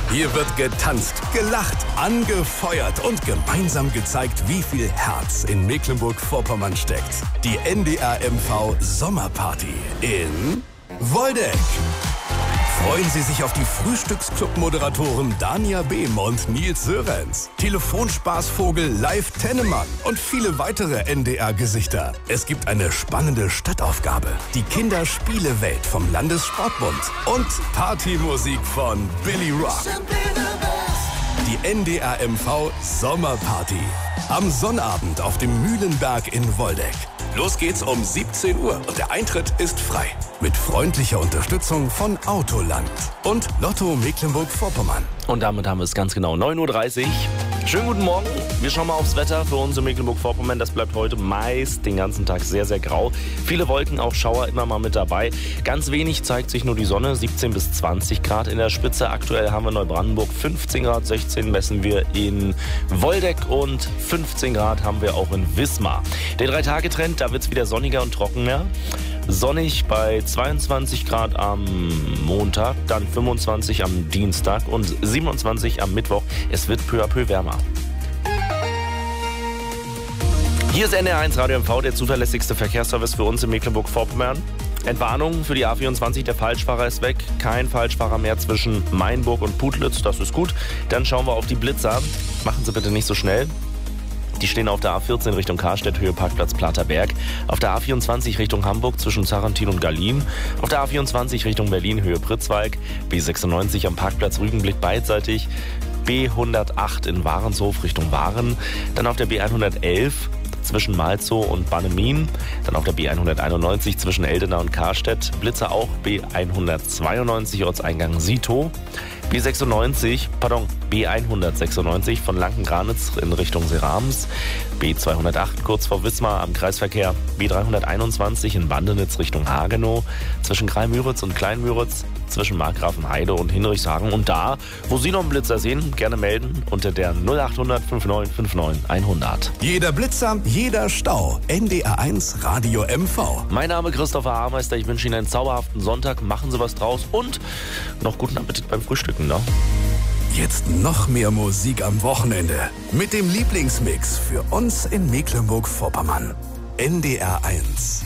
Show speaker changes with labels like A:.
A: Hier wird getanzt, gelacht, angefeuert und gemeinsam gezeigt, wie viel Herz in Mecklenburg-Vorpommern steckt. Die NDR MV Sommerparty in Woldeck. Freuen Sie sich auf die Frühstücksclub-Moderatoren Dania Behm und Nils Sörenz, Telefonspaßvogel Live Tennemann und viele weitere NDR-Gesichter. Es gibt eine spannende Stadtaufgabe, die Kinderspielewelt vom Landessportbund und Partymusik von Billy Rock. Die NDR MV Sommerparty. Am Sonnabend auf dem Mühlenberg in Woldeck. Los geht's um 17 Uhr und der Eintritt ist frei. Mit freundlicher Unterstützung von Autoland und Lotto Mecklenburg-Vorpommern.
B: Und damit haben wir es ganz genau 9.30 Uhr. Schönen guten Morgen. Wir schauen mal aufs Wetter für uns in Mecklenburg-Vorpommern. Das bleibt heute meist den ganzen Tag sehr, sehr grau. Viele Wolken, auch Schauer immer mal mit dabei. Ganz wenig zeigt sich nur die Sonne, 17 bis 20 Grad in der Spitze. Aktuell haben wir Neubrandenburg 15 Grad, 16 messen wir in Woldeck und 15 Grad haben wir auch in Wismar. Der 3-Tage-Trend, da wird es wieder sonniger und trockener. Sonnig bei 22 Grad am Montag, dann 25 am Dienstag und 27 am Mittwoch. Es wird peu à peu wärmer. Hier ist NDR1 Radio MV, der zuverlässigste Verkehrsservice für uns in Mecklenburg-Vorpommern. Entwarnung für die A24, der Falschfahrer ist weg. Kein Falschfahrer mehr zwischen Mainburg und Putlitz, das ist gut. Dann schauen wir auf die Blitzer. Machen Sie bitte nicht so schnell. Die stehen auf der A14 Richtung Karstedt, Höhe Parkplatz Platerberg. Auf der A24 Richtung Hamburg zwischen Sarrentin und Gallien. Auf der A24 Richtung Berlin, Höhe Pritzwalk. B96 am Parkplatz Rügenblick beidseitig. B108 in Warenshof Richtung Waren. Dann auf der B111 zwischen Malzow und Bannemin. Dann auf der B191 zwischen Eldena und Karstedt. Blitzer auch B192 Ortseingang Sito. B196 von Lankengranitz in Richtung Serams. B208 kurz vor Wismar am Kreisverkehr. B321 in Bandenitz Richtung Hagenow. Zwischen Greimüritz und Kleinmüritz. Zwischen Markgrafenheide und Hinrichshagen. Und da, wo Sie noch einen Blitzer sehen, gerne melden unter der 0800 5959 100.
A: Jeder Blitzer, jeder Stau. NDR1 Radio MV.
B: Mein Name ist Christopher Haarmeister. Ich wünsche Ihnen einen zauberhaften Sonntag. Machen Sie was draus und noch guten Appetit beim Frühstücken, ne?
A: Jetzt noch mehr Musik am Wochenende. Mit dem Lieblingsmix für uns in Mecklenburg-Vorpommern. NDR1.